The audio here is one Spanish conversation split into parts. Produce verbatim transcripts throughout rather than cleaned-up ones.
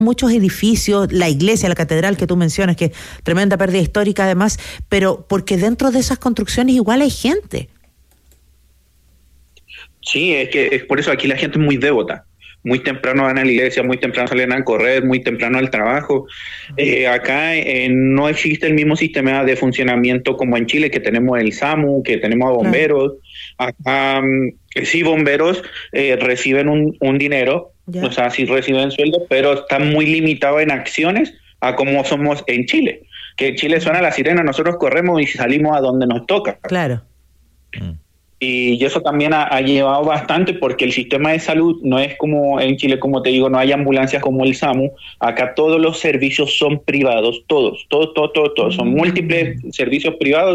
muchos edificios, la iglesia, la catedral que tú mencionas, que es tremenda pérdida histórica además, pero porque dentro de esas construcciones igual hay gente. Sí, es que es por eso aquí la gente es muy devota. Muy temprano van a la iglesia, muy temprano salen a correr, muy temprano al trabajo. Eh, acá eh, no existe el mismo sistema de funcionamiento como en Chile, que tenemos el SAMU, que tenemos a bomberos. Acá um, sí, bomberos eh, reciben un, un dinero, yeah. o sea, sí reciben sueldo, pero están muy limitados en acciones a como somos en Chile. Que en Chile suena la sirena, nosotros corremos y salimos a donde nos toca. Claro. Mm. Y eso también ha, ha llevado bastante, porque el sistema de salud no es como en Chile, como te digo, no hay ambulancias como el SAMU. Acá todos los servicios son privados, todos, todos, todos, todos, todos. Son múltiples servicios privados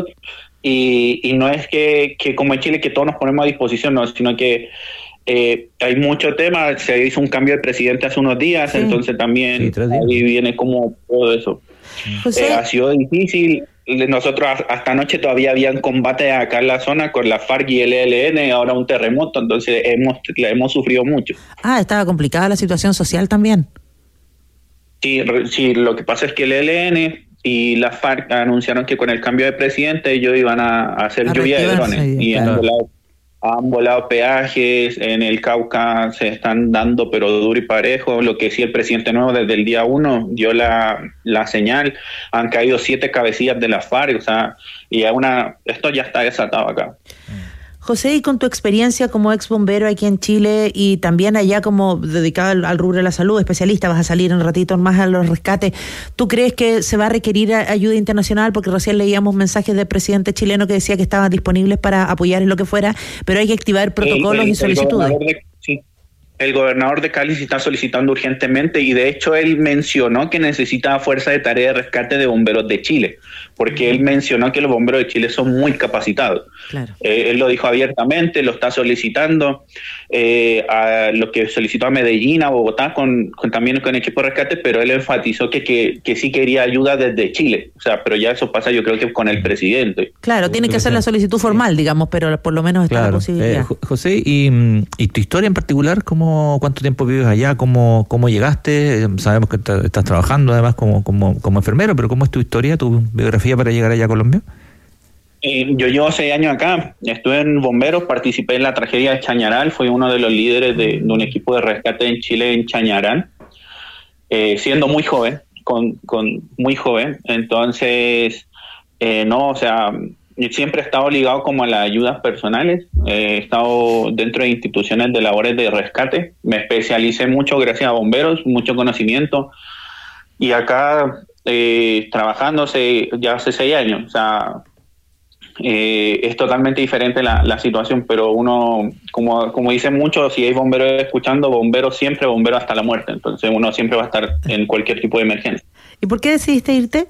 y, y no es que, que como en Chile que todos nos ponemos a disposición, no, sino que eh, hay mucho tema. Se hizo un cambio de presidente hace unos días, sí. entonces también sí, ahí viene como todo eso. Eh, ha sido difícil. Nosotros hasta anoche todavía habían combates acá en la zona con la FARC y el E L N, ahora un terremoto, entonces hemos, hemos sufrido mucho. Ah, estaba complicada la situación social también. Sí, sí, lo que pasa es que el E L N y la FARC anunciaron que con el cambio de presidente ellos iban a, a hacer a lluvia de drones y han volado, han volado peajes, en el Cauca se están dando pero duro y parejo. Lo que sí, el presidente nuevo desde el día uno dio la, la señal, han caído siete cabecillas de la FARC, o sea, y es una, esto ya está desatado acá. José, y con tu experiencia como ex bombero aquí en Chile y también allá como dedicado al, al rubro de la salud, especialista, vas a salir en ratitos más a los rescates, ¿tú crees que se va a requerir ayuda internacional? Porque recién leíamos mensajes del presidente chileno que decía que estaban disponibles para apoyar en lo que fuera, pero hay que activar protocolos el, el, y solicitudes. El de, sí. El gobernador de Cali se está solicitando urgentemente y de hecho él mencionó que necesitaba fuerza de tarea de rescate de bomberos de Chile, porque él mencionó que los bomberos de Chile son muy capacitados. Claro. Eh, él lo dijo abiertamente, lo está solicitando, eh, a lo que solicitó a Medellín, a Bogotá, con, con también con equipo de rescate, pero él enfatizó que, que, que sí quería ayuda desde Chile, o sea, pero ya eso pasa yo creo que con el presidente. Claro, tiene que hacer la solicitud formal, digamos, pero por lo menos está claro. la posibilidad. Eh, José, y, y tu historia en particular, ¿cómo, cuánto tiempo vives allá? ¿Cómo, cómo llegaste? Sabemos que t- estás trabajando además como, como, como enfermero, pero ¿cómo es tu historia, tu biografía para llegar allá a Colombia? Eh, yo llevo seis años acá, estuve en bomberos, participé en la tragedia de Chañaral, fui uno de los líderes de, de un equipo de rescate en Chile en Chañaral, eh, siendo muy joven, con, con muy joven, entonces, eh, no, o sea, siempre he estado ligado como a las ayudas personales, eh, he estado dentro de instituciones de labores de rescate, me especialicé mucho gracias a bomberos, mucho conocimiento, y acá eh, trabajándose ya hace seis años, o sea, Eh, es totalmente diferente la, la situación, pero uno, como, como dicen muchos, si hay bomberos escuchando, bomberos siempre, bomberos hasta la muerte, entonces uno siempre va a estar en cualquier tipo de emergencia. ¿Y por qué decidiste irte?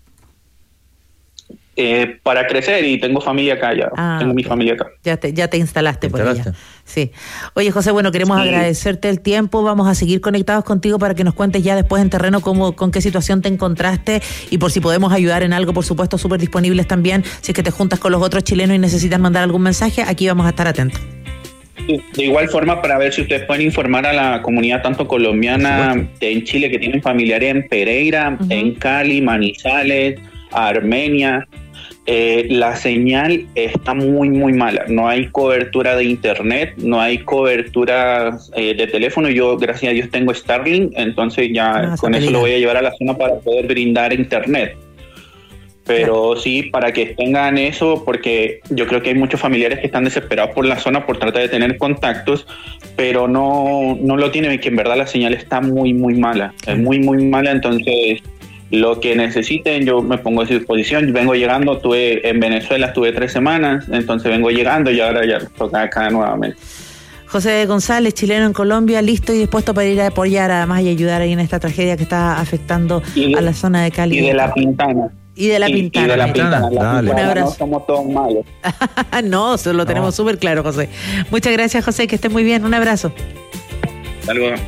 Eh, para crecer, y tengo familia acá ya, ah, tengo okay. mi familia acá. Ya te, ya te instalaste, ¿Te por instalaste? allá. Sí. Oye, José, bueno, queremos sí. agradecerte el tiempo, vamos a seguir conectados contigo para que nos cuentes ya después en terreno cómo, con qué situación te encontraste y por si podemos ayudar en algo, por supuesto, súper disponibles también, si es que te juntas con los otros chilenos y necesitas mandar algún mensaje, aquí vamos a estar atentos. Sí, de igual forma, para ver si ustedes pueden informar a la comunidad tanto colombiana en Chile que tienen familiares en Pereira, uh-huh. en Cali, Manizales, Armenia. Eh, la señal está muy muy mala, no hay cobertura de internet, no hay cobertura eh, de teléfono. Yo gracias a Dios tengo Starlink, entonces ya ah, con eso lo voy a llevar a la zona para poder brindar internet, pero claro. sí, para que tengan eso, porque yo creo que hay muchos familiares que están desesperados por la zona por tratar de tener contactos, pero no, no lo tienen, y que en verdad la señal está muy muy mala, es muy muy mala. Entonces lo que necesiten, yo me pongo a su disposición. Vengo llegando, estuve en Venezuela, estuve tres semanas, entonces vengo llegando y ahora ya toca acá nuevamente. José González, chileno en Colombia, listo y dispuesto para ir a apoyar además y ayudar ahí en esta tragedia que está afectando de, a la zona de Cali. Y de La Pintana. Y de La Pintana. Y de La Pintana. La Pintana. Un abrazo. No somos todos malos. No, eso lo tenemos súper no. claro, José. Muchas gracias, José, que estés muy bien. Un abrazo. Hasta luego.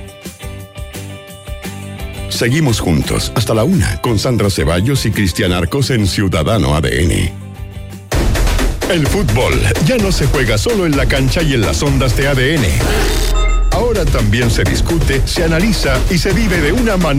Seguimos juntos hasta la una con Sandra Ceballos y Cristian Arcos en Ciudadano A D N. El fútbol ya no se juega solo en la cancha y en las ondas de A D N. ahora también se discute, se analiza y se vive de una manera